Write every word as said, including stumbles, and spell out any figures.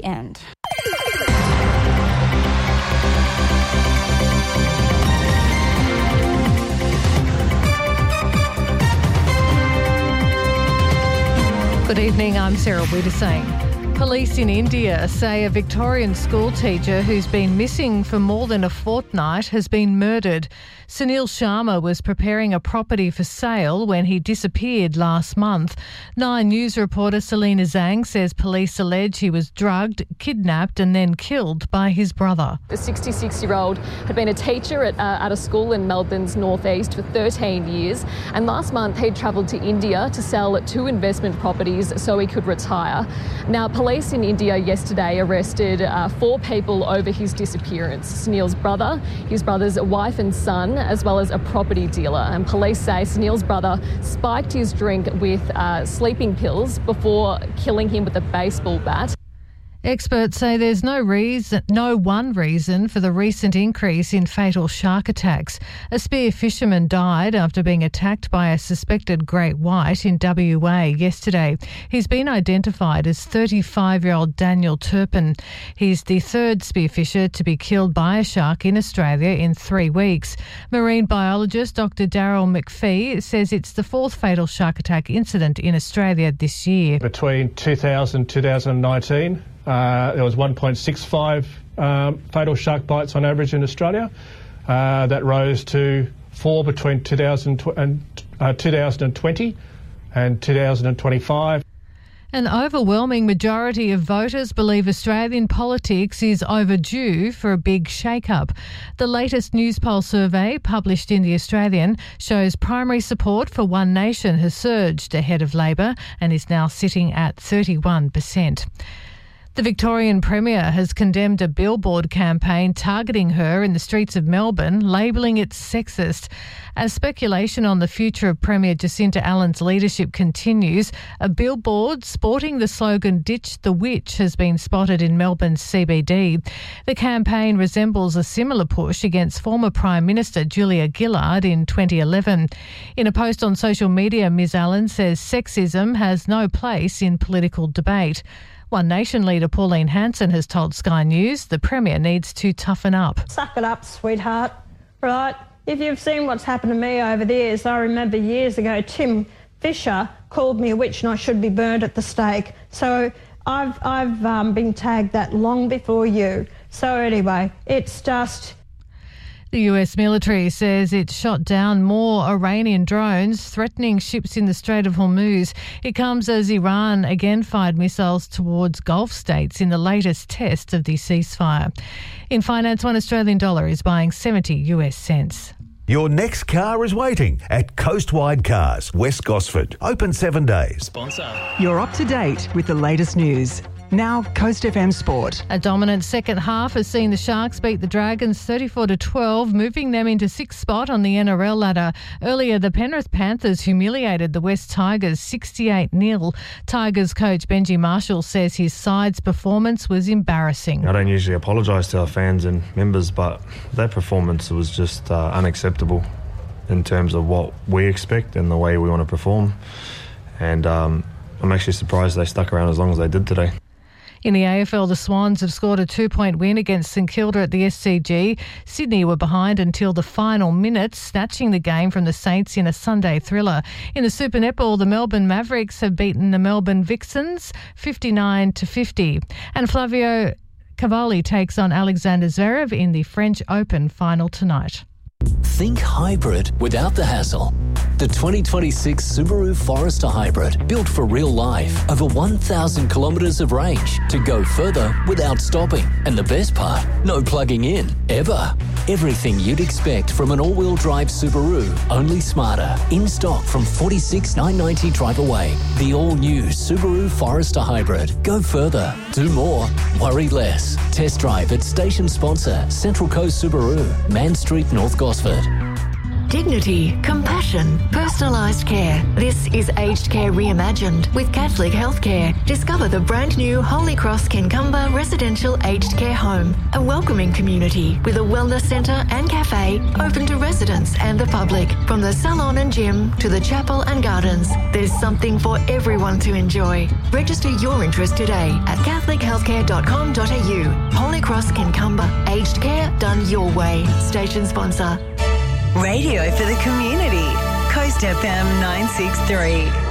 the end. Good evening, I'm Sarah Wiedersing. Police in India say a Victorian school teacher who's been missing for more than a fortnight has been murdered. Sunil Sharma was preparing a property for sale when he disappeared last month. Nine News reporter Selena Zhang says police allege he was drugged, kidnapped and then killed by his brother. The sixty-six-year-old had been a teacher at, uh, at a school in Melbourne's northeast for thirteen years, and last month he'd travelled to India to sell two investment properties so he could retire. Now, police in India yesterday arrested uh, four people over his disappearance. Sunil's brother, his brother's wife and son, as well as a property dealer. And police say Sunil's brother spiked his drink with uh, sleeping pills before killing him with a baseball bat. Experts say there's no reason, no one reason for the recent increase in fatal shark attacks. A spear fisherman died after being attacked by a suspected great white in W A yesterday. He's been identified as thirty-five-year-old Daniel Turpin. He's the third spearfisher to be killed by a shark in Australia in three weeks. Marine biologist Doctor Daryl McPhee says it's the fourth fatal shark attack incident in Australia this year. Between two thousand and two thousand nineteen, Uh, there was one point six five um, fatal shark bites on average in Australia. Uh, that rose to four between two thousand and, uh, two thousand twenty and two thousand twenty-five. An overwhelming majority of voters believe Australian politics is overdue for a big shake-up. The latest Newspoll survey published in The Australian shows primary support for One Nation has surged ahead of Labor and is now sitting at thirty-one percent. The Victorian Premier has condemned a billboard campaign targeting her in the streets of Melbourne, labelling it sexist. As speculation on the future of Premier Jacinta Allen's leadership continues, a billboard sporting the slogan "Ditch the Witch" has been spotted in Melbourne's C B D. The campaign resembles a similar push against former Prime Minister Julia Gillard in twenty eleven. In a post on social media, Miz Allen says sexism has no place in political debate. One Nation leader Pauline Hanson has told Sky News the Premier needs to toughen up. Suck it up, sweetheart, right? If you've seen what's happened to me over the years, I remember years ago Tim Fisher called me a witch and I should be burned at the stake. So I've, I've um, been tagged that long before you. So anyway, it's just... The U S military says it shot down more Iranian drones threatening ships in the Strait of Hormuz. It comes as Iran again fired missiles towards Gulf states in the latest test of the ceasefire. In finance, one Australian dollar is buying seventy U S cents. Your next car is waiting at Coastwide Cars, West Gosford. Open seven days. Sponsor. You're up to date with the latest news. Now, Coast F M Sport. A dominant second half has seen the Sharks beat the Dragons thirty-four to twelve, moving them into sixth spot on the N R L ladder. Earlier, the Penrith Panthers humiliated the West Tigers sixty-eight nil. Tigers coach Benji Marshall says his side's performance was embarrassing. I don't usually apologise to our fans and members, but that performance was just uh, unacceptable in terms of what we expect and the way we want to perform. And um, I'm actually surprised they stuck around as long as they did today. In the A F L, the Swans have scored a two-point win against St Kilda at the S C G. Sydney were behind until the final minutes, snatching the game from the Saints in a Sunday thriller. In the Super Netball, the Melbourne Mavericks have beaten the Melbourne Vixens fifty-nine to fifty. And Flavio Cavalli takes on Alexander Zverev in the French Open final tonight. Think hybrid without the hassle. The twenty twenty-six Subaru Forester Hybrid, built for real life. Over one thousand kilometres of range to go further without stopping. And the best part, no plugging in, ever. Everything you'd expect from an all-wheel drive Subaru, only smarter. In stock from forty-six thousand nine hundred ninety drive away. The all-new Subaru Forester Hybrid. Go further, do more, worry less. Test drive at station sponsor Central Coast Subaru, Man Street, North Gosford. Dignity, compassion, personalised care. This is Aged Care Reimagined with Catholic Healthcare. Discover the brand new Holy Cross Kincumber Residential Aged Care Home, a welcoming community with a wellness centre and cafe open to residents and the public. From the salon and gym to the chapel and gardens, there's something for everyone to enjoy. Register your interest today at catholic healthcare dot com dot a u. Holy Cross Kincumber, aged care done your way. Station sponsor. Radio for the community. Coast F M nine six three.